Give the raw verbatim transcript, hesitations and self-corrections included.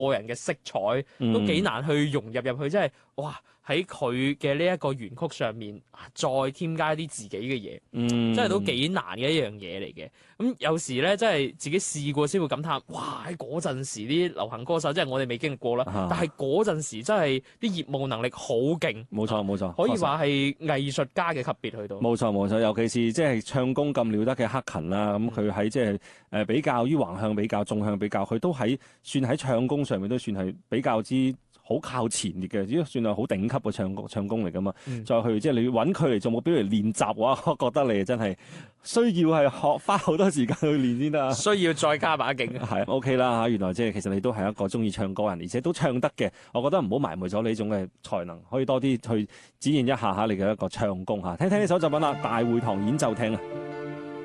個人嘅色彩都幾難去融入入去，即係哇喺佢嘅呢一個原曲上面再添加啲自己嘅嘢， 嗯， 真係都幾難嘅一樣嘢嚟嘅。咁有時咧，真係自己試過先會感嘆，哇！喺嗰陣時啲流行歌手，即係我哋未經歷過啦， 啊但係嗰陣時真係啲業務能力好勁， 冇錯冇錯， 可以話係藝術家嘅級別去到。 冇錯冇錯，尤其是即係唱功咁了得嘅克勤啦，咁佢喺即係誒比較於橫向比較、縱向比較，佢都喺算喺唱功上面都算係比較之好靠前列嘅，只算係好頂級嘅唱功唱功嚟噶嘛。 嗯、 再去即係你要揾佢嚟做目標嚟練習嘅話，我覺得你真係需要係學花好多時間去練先得啊。 需要再加把勁。 係 OK 啦嚇，原來即係其實你都係一個中意唱歌人，而且都唱得嘅。我覺得唔好埋沒咗呢種嘅才能，可以多啲去展現一下嚇你嘅一個唱功嚇。聽聽呢首作品啦，《大會堂演奏廳》啊。